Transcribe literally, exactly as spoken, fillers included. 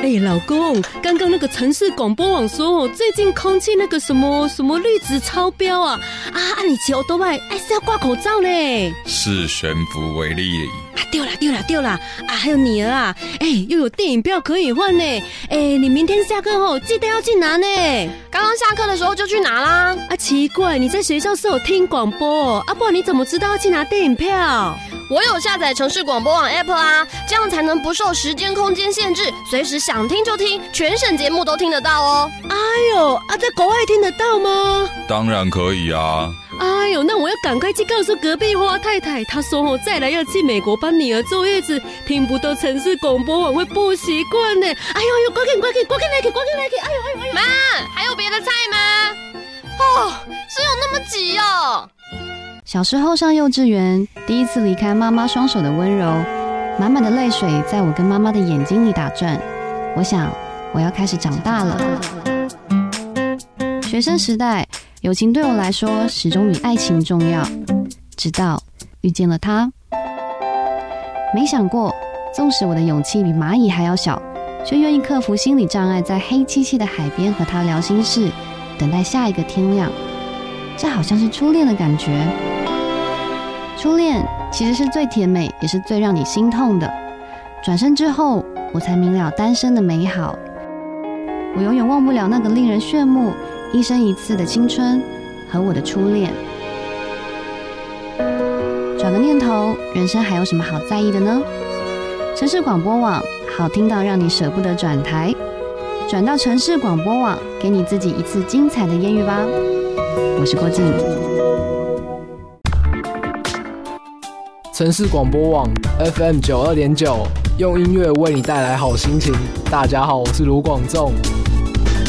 哎、欸，老公，刚刚那个城市广播网说哦，最近空气那个什么什么绿质超标啊！啊，啊你骑欧多拜哎是要挂口罩呢？ 是悬浮微粒。 啊，对啦对啦对啦！啊，还有你儿啊，哎、欸，又有电影票可以换呢！哎、欸，你明天下课后记得要去拿呢。 刚刚下课的时候就去拿啦。 啊，奇怪，你在学校是有听广播啊？不然你怎么知道要去拿电影票？ 我有下载城市广播网 App 啊，这样才能不受时间空间限制，随时想听就听，全省节目都听得到哦。 哎呦，啊，在国外听得到吗？ 当然可以啊。 哎呦，那我要赶快去告诉隔壁花太太，她说哦，再来要去美国帮女儿坐月子，听不到城市广播网会不习惯呢。哎呦哎呦，快点快点快点来给，快点来给！哎呦哎呦哎呦， 妈，还有别的菜吗？哦，是有那么急哦。 小时候上幼稚园，第一次离开妈妈双手的温柔，满满的泪水在我跟妈妈的眼睛里打转。我想，我要开始长大了。学生时代，友情对我来说始终比爱情重要。直到遇见了他，没想过，纵使我的勇气比蚂蚁还要小，却愿意克服心理障碍，在黑漆漆的海边和他聊心事，等待下一个天亮。这好像是初恋的感觉。初恋其实是最甜美，也是最让你心痛的。转身之后，我才明了单身的美好。我永远忘不了那个令人炫目、一生一次的青春和我的初恋。转个念头，人生还有什么好在意的呢？城市广播网，好听到让你舍不得转台。转到城市广播网，给你自己一次精彩的艳遇吧。我是郭静。 城市广播网 F M 九二点九，用音乐为你带来好心情。大家好，我是卢广仲。